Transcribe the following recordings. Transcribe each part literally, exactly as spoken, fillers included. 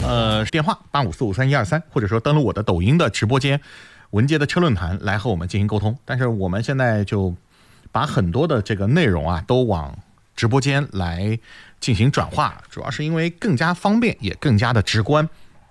呃电话八五四五三一二三，或者说登录我的抖音的直播间文杰的车论坛来和我们进行沟通。但是我们现在就把很多的这个内容啊都往直播间来进行转化，主要是因为更加方便也更加的直观。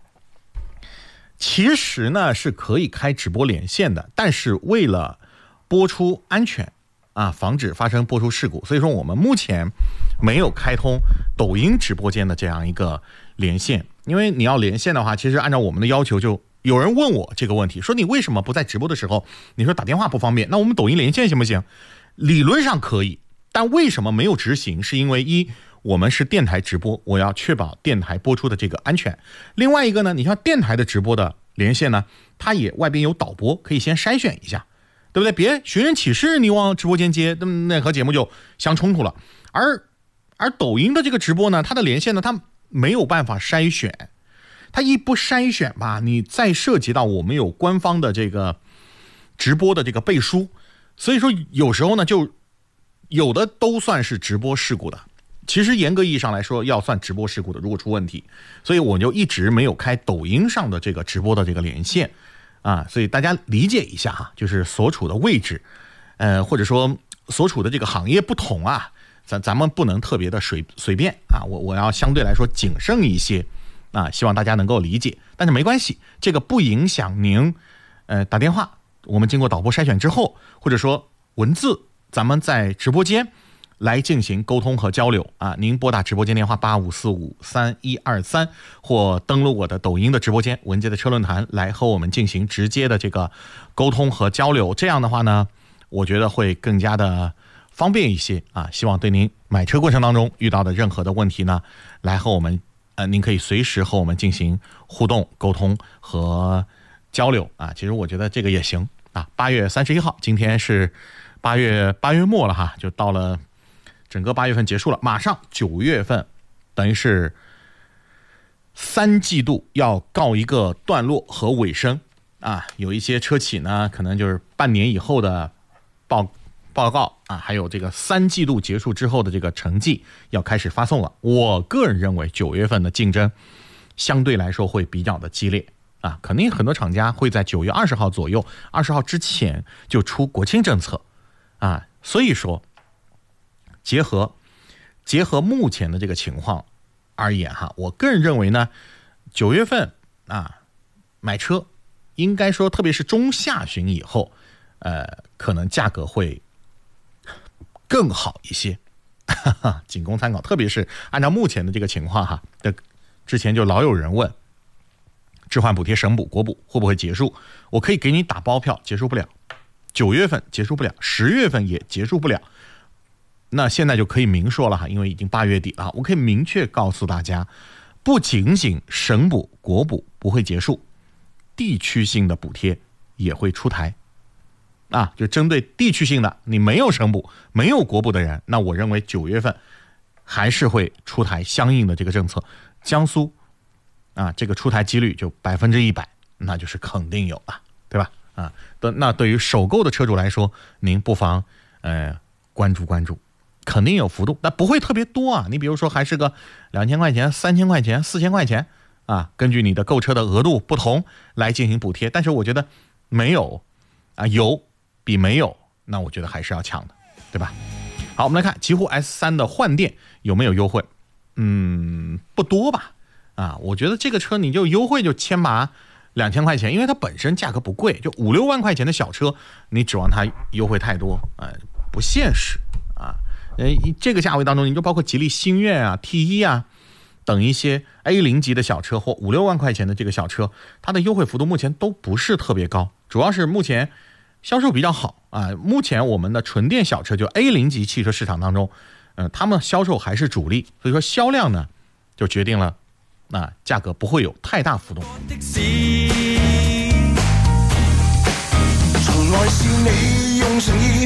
其实呢是可以开直播连线的，但是为了播出安全啊，防止发生播出事故，所以说我们目前没有开通抖音直播间的这样一个连线。因为你要连线的话，其实按照我们的要求，就有人问我这个问题，说你为什么不在直播的时候，你说打电话不方便，那我们抖音连线行不行？理论上可以，但为什么没有执行？是因为一，我们是电台直播，我要确保电台播出的这个安全。另外一个呢，你像电台的直播的连线呢，它也外边有导播，可以先筛选一下，对不对？别寻人启事你往直播间接，那和节目就相冲突了。而而抖音的这个直播呢，它的连线呢，它没有办法筛选，它一不筛选吧，你再涉及到我们有官方的这个直播的这个背书，所以说有时候呢，就有的都算是直播事故的。其实严格意义上来说，要算直播事故的，如果出问题，所以我就一直没有开抖音上的这个直播的这个连线啊，所以大家理解一下哈，就是所处的位置，呃，或者说所处的这个行业不同啊。咱咱们不能特别的随随便啊，我我要相对来说谨慎一些啊，希望大家能够理解。但是没关系，这个不影响您呃打电话，我们经过导播筛选之后，或者说文字，咱们在直播间来进行沟通和交流啊。您拨打直播间电话八五四五三一二三，或登录我的抖音的直播间文杰的车论坛来和我们进行直接的这个沟通和交流。这样的话呢，我觉得会更加的方便一些啊，希望对您买车过程当中遇到的任何的问题呢，来和我们呃，您可以随时和我们进行互动、沟通和交流啊。其实我觉得这个也行啊。八月三十一号，今天是八月八月末了哈，就到了整个八月份结束了，马上九月份，等于是三季度要告一个段落和尾声啊。有一些车企呢，可能就是半年以后的报。报告啊，还有这个三季度结束之后的这个成绩要开始发送了。我个人认为九月份的竞争相对来说会比较的激烈啊，肯定很多厂家会在九月二十号左右、二十号之前就出国庆政策啊，所以说结合结合目前的这个情况而言哈，我个人认为呢，九月份啊买车应该说，特别是中下旬以后，呃，可能价格会更好一些，哈哈，仅供参考。特别是按照目前的这个情况哈，的之前就老有人问，置换补贴、省补、国补会不会结束？我可以给你打包票，结束不了。九月份结束不了，十月份也结束不了。那现在就可以明说了哈，因为已经八月底了，我可以明确告诉大家，不仅仅省补、国补不会结束，地区性的补贴也会出台。啊，就针对地区性的，你没有省补、没有国补的人，那我认为九月份还是会出台相应的这个政策。江苏啊，这个出台几率就百分之一百，那就是肯定有了，对吧？啊，那对于首购的车主来说，您不妨呃关注关注，肯定有幅度，但不会特别多啊。你比如说，还是个两千块钱、三千块钱、四千块钱啊，根据你的购车的额度不同来进行补贴。但是我觉得没有啊，有。比没有，那我觉得还是要强的，对吧？好，我们来看极狐 S 三 的换电有没有优惠？嗯，不多吧？啊，我觉得这个车你就优惠就千把两千块钱，因为它本身价格不贵，就五六万块钱的小车，你指望它优惠太多，呃，不现实啊。呃，这个价位当中，你就包括吉利星越啊、T 一 啊等一些 A 零 级的小车或五六万块钱的这个小车，它的优惠幅度目前都不是特别高，主要是目前销售比较好啊，目前我们的纯电小车就 A 零 级汽车市场当中，呃，他们销售还是主力，所以说销量呢就决定了，那、啊、价格不会有太大浮动。從來是你用誠意